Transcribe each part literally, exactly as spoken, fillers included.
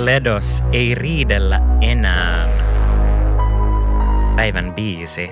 Ledos, Ei riidellä enää. Päivän biisi.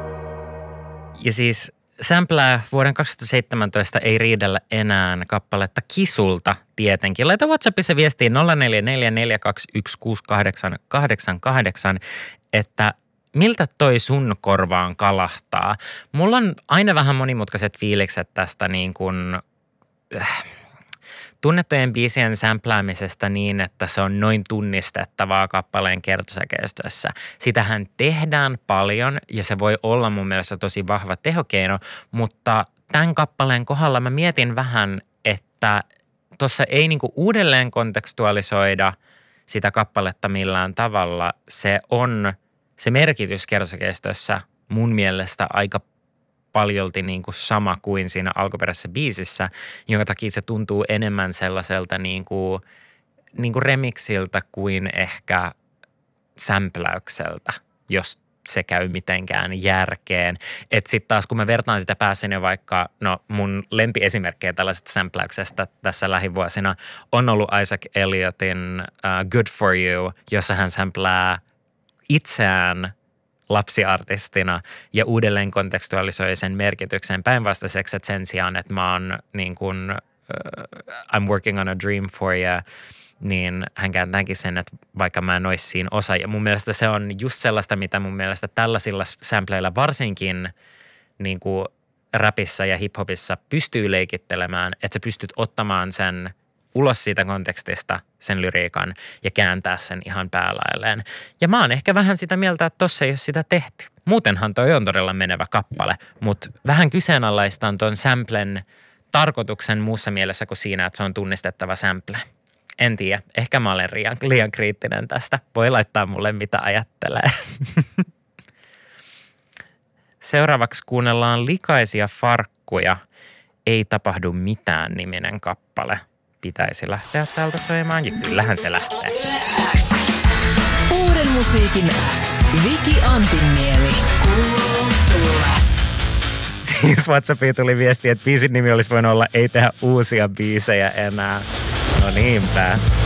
Ja siis samplää vuoden kaksituhattaseitsemäntoista Ei riidellä enää kappaletta Kisulta tietenkin. Laita WhatsAppissa viestiin nolla neljä neljä neljä kaksi yksi kuusi kahdeksan kahdeksan kahdeksan, että miltä toi sun korvaan kalahtaa. Mulla on aina vähän monimutkaiset fiilikset tästä niin kuin äh, tunnettujen biisien sampläämisestä niin, että se on noin tunnistettavaa kappaleen kertosäkeistössä. Sitähän tehdään paljon ja se voi olla mun mielestä tosi vahva tehokeino, mutta tämän kappaleen kohdalla mä mietin vähän, että tuossa ei niinku uudelleen kontekstualisoida sitä kappaletta millään tavalla. Se on se merkitys kertosäkeistössä mun mielestä aika paljolti niin kuin sama kuin siinä alkuperäisessä biisissä, jonka takia se tuntuu enemmän sellaiselta niin kuin, niin kuin remixiltä kuin ehkä sämpläykseltä, jos se käy mitenkään järkeen. Että sitten taas kun mä vertaan sitä päässäni vaikka, no mun lempiesimerkkejä tällaisesta sämpläyksestä tässä lähivuosina on ollut Isaac Elliotin uh, Good For You, jossa hän sämplää itseään lapsiartistina ja uudelleen kontekstualisoi sen merkityksen päinvastaiseksi, että sen sijaan, että mä oon niin kuin uh, I'm working on a dream for you, niin hän kääntääkin sen, että vaikka mä en olisi siinä osa. Ja mun mielestä se on just sellaista, mitä mun mielestä tällaisilla sampleilla varsinkin niin kuin rapissa ja hiphopissa pystyy leikittelemään, että sä pystyt ottamaan sen ulos siitä kontekstista, sen lyriikan, ja kääntää sen ihan päälailleen. Ja mä oon ehkä vähän sitä mieltä, että tossa ei ole sitä tehty. Muutenhan toi on todella menevä kappale, mutta vähän kyseenalaistaan ton samplen tarkoituksen muussa mielessä kuin siinä, että se on tunnistettava sample. En tiedä, ehkä mä olen liian, liian kriittinen tästä. Voi laittaa mulle mitä ajattelee. Seuraavaksi kuunnellaan Likaisia farkkuja. Ei tapahdu mitään -niminen kappale. Pitäisi lähteä täältä soimaan, ja kyllähän se lähtee. Uuden musiikin X. Viki Antinniemi. Kuuluu sulle. Siis WhatsAppiin tuli viesti, että biisin nimi olisi voinut olla Ei tehdä uusia biisejä enää. No niinpä.